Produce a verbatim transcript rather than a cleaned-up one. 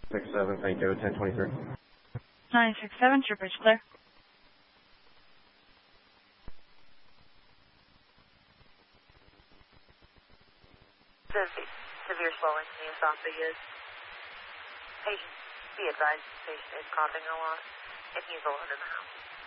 six seven, thank you, ten twenty-three. nine six seven, Trooper Bridge clear. Severe swelling in the esophagus. Patient, be advised, patient is coughing a lot and he's alone in the house.